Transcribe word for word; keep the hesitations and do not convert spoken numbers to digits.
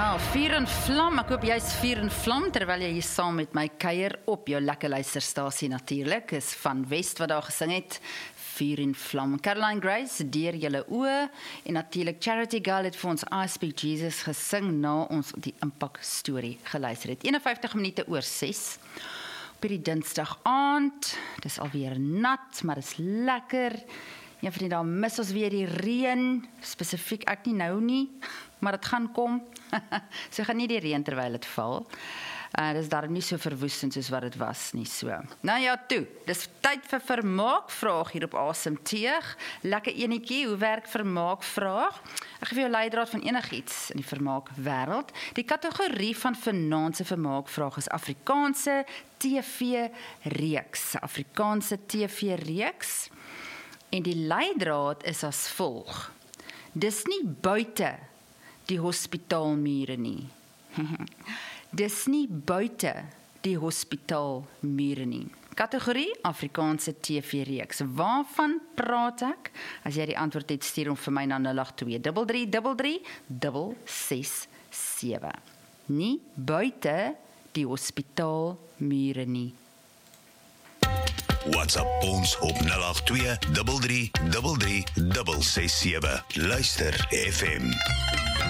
Wel, vuur en vlam, ek hoop jy is vuur en vlam, terwyl jy hier saam met my kuier op jou lekker luisterstasie natuurlik, is Van West wat daar gesing het, vuur en vlam. Caroline Grace, deur julle oë, en natuurlik Charity Girl het vir ons I Speak Jesus gesing, na ons die impact story geluister het. eenenvyftig minute oor ses, op hierdie dinsdag aand, dis alweer nat, maar dis lekker. Ja, vriend, dan mis ons weer die reën, spesifiek ek nie nou nie, maar het gaan kom. So gaan nie die reën terwyl het val. Uh, dis daar nie so verwoestend soos wat het was nie so. Nou ja, toe, dis tyd vir vermaakvraag hier op Asemteug. Lekker enetjie, hoe werk vermaakvraag? Ek gee vir jou leidraad van enigiets in die vermaakwêreld. Die kategorie van vanaand se vermaakvraag is Afrikaanse T V-reeks. Afrikaanse T V-reeks. En die leidraad is as volg. Dis nie buite die hospitaalmure nie. Dis nie buite die hospitaalmure nie. Kategorie Afrikaanse T V-reeks. Waarvan praat ek? As jy die antwoord het, stuur hom vir my na nul agt twee drie drie drie drie ses ses sewe. Nie buite die hospitaalmure nie. WhatsApp ons op nul agt twee drie drie drie drie ses ses sewe. Luister F M.